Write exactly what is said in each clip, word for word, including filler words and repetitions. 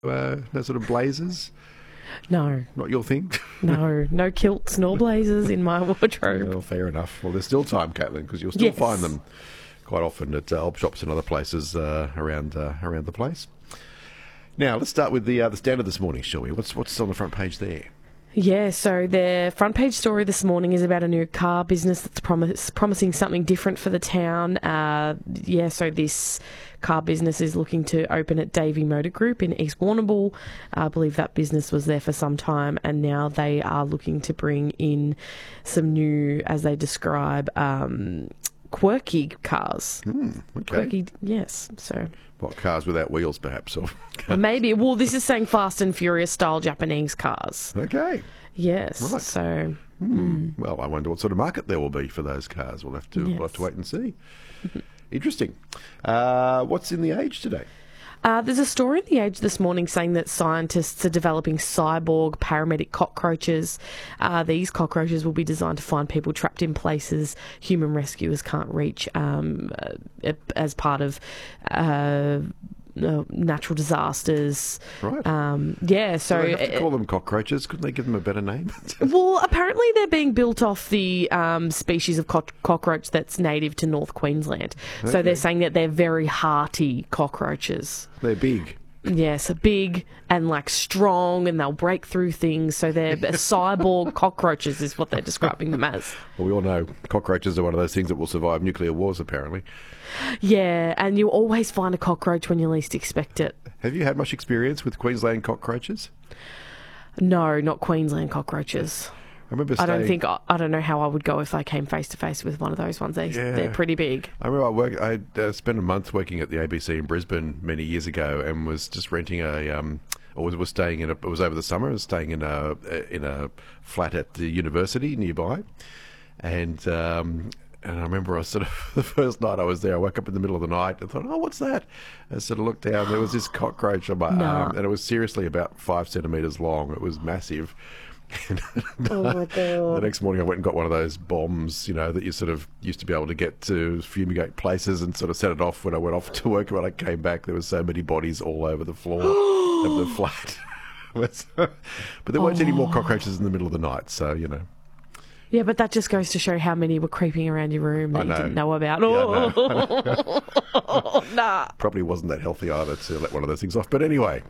uh, no sort of blazers? No. Not your thing? No, no kilts nor blazers in my wardrobe. Well, fair enough. Well, there's still time, Caitlin, because you'll still Yes. find them quite often at uh, op shops and other places uh, around uh, around the place. Now, let's start with the uh, the Standard this morning, shall we? What's what's on the front page there? Yeah, so their front page story this morning is about a new car business that's promise, promising something different for the town. Uh, yeah, so this car business is looking to open at Davey Motor Group in East Warrnambool. I believe that business was there for some time, and now they are looking to bring in some new, as they describe, um, quirky cars. Mm, okay. Quirky, yes, so... What, cars without wheels, perhaps? Or Maybe. Well, this is saying Fast and Furious style Japanese cars. Okay. Yes. Right. So. Mm. Well, I wonder what sort of market there will be for those cars. We'll have to, Yes. we'll have to wait and see. Interesting. Uh, what's in the Age today? Uh, there's a story in The Age this morning saying that scientists are developing cyborg paramedic cockroaches. Uh, these cockroaches will be designed to find people trapped in places human rescuers can't reach um, uh, as part of uh, uh, natural disasters. Right. Um, yeah, so... Do they have to call them cockroaches? Couldn't they give them a better name? Well, apparently they're being built off the um, species of co- cockroach that's native to North Queensland. So Okay. they're saying that they're very hearty cockroaches. They're big. Yes, big and like strong, and they'll break through things. So they're cyborg cockroaches is what they're describing them as. Well, we all know cockroaches are one of those things that will survive nuclear wars, apparently. Yeah, and you always find a cockroach when you least expect it. Have you had much experience with Queensland cockroaches? No, not Queensland cockroaches. I remember I staying... don't think I don't know how I would go if I came face to face with one of those ones. They Yeah. they're pretty big. I remember I work. I uh, spent a month working at the A B C in Brisbane many years ago, and was just renting a, um, or was, was staying in a. It was over the summer. I was staying in a in a flat at the university nearby, and um, and I remember I sort of the first night I was there, I woke up in the middle of the night and thought, oh, what's that? And I sort of looked down. There was this cockroach on my No. arm, and it was seriously about five centimeters long. It was massive. Oh my The god! next morning I went and got one of those bombs, you know, that you sort of used to be able to get to fumigate places, and sort of set it off when I went off to work. When I came back, there were so many bodies all over the floor of the flat. But there weren't any more cockroaches in the middle of the night, so, you know. Yeah, but that just goes to show how many were creeping around your room that I you know. didn't know about. Yeah, I know. Oh, nah. Probably wasn't that healthy either to let one of those things off. But anyway,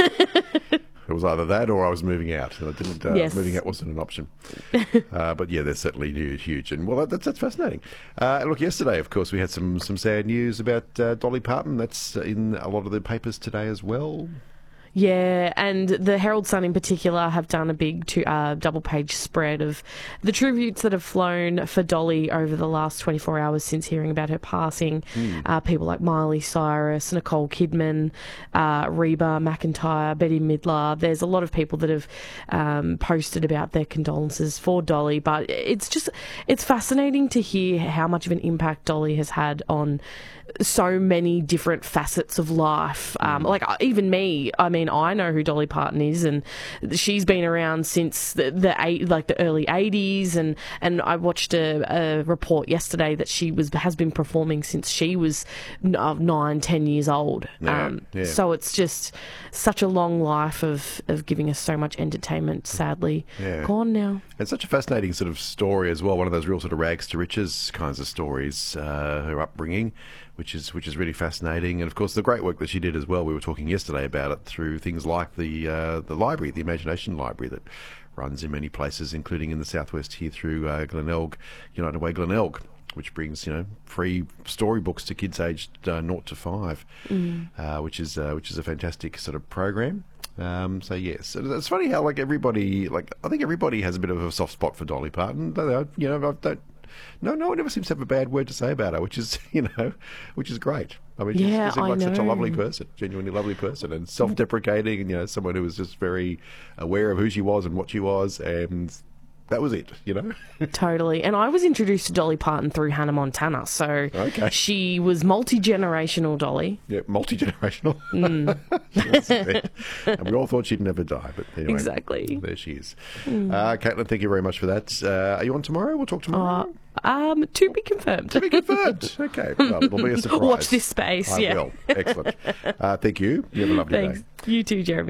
it was either that or I was moving out. And I didn't, uh, Yes. moving out wasn't an option. uh, but yeah, they're certainly huge, huge. And well, that's, that's fascinating. Uh, look, yesterday, of course, we had some, some sad news about uh, Dolly Parton. That's in a lot of the papers today as well. Yeah, and the Herald Sun in particular have done a big two, uh, double-page spread of the tributes that have flown for Dolly over the last twenty-four hours since hearing about her passing. Mm. Uh, people like Miley Cyrus, Nicole Kidman, uh, Reba McEntire, Betty Midler. There's a lot of people that have um, posted about their condolences for Dolly, but it's just, it's fascinating to hear how much of an impact Dolly has had on so many different facets of life. Um, like even me, I mean, I know who Dolly Parton is, and she's been around since the, the eight, like the early eighties. And, and I watched a, a report yesterday that she was has been performing since she was n- uh, nine, ten years old. Yeah, um, yeah. So it's just such a long life of, of giving us so much entertainment. Sadly, Yeah. gone now. It's such a fascinating sort of story as well. One of those real sort of rags to riches kinds of stories. Uh, her upbringing, which is which is really fascinating, and of course the great work that she did as well. We were talking yesterday about it through things like the uh, the library, the Imagination Library, that runs in many places, including in the southwest here through uh, Glenelg, United Way Glenelg, which brings, you know, free storybooks to kids aged uh, naught to five, Mm. uh, which is uh, which is a fantastic sort of program. Um, so yes, it's funny how like everybody, like I think everybody has a bit of a soft spot for Dolly Parton. You know, I don't. No, no one ever seems to have a bad word to say about her, which is, you know, which is great. I mean, she Yeah, just seemed I like such a know. lovely person, genuinely lovely person, and self-deprecating, and, you know, someone who was just very aware of who she was and what she was, and that was it, you know? Totally. And I was introduced to Dolly Parton through Hannah Montana. So Okay. she was multi-generational Dolly. Yeah, multi-generational. Mm. Yes, indeed. And we all thought she'd never die, but anyway. Exactly. There she is. Uh, Caitlin, thank you very much for that. Uh, are you on tomorrow? We'll talk tomorrow. Uh, Um, to be confirmed. To be confirmed. Okay, well, it'll be a surprise. Watch this space. I yeah. will. Excellent. Uh, thank you. You have a lovely Thanks. day. You too, Jeremy.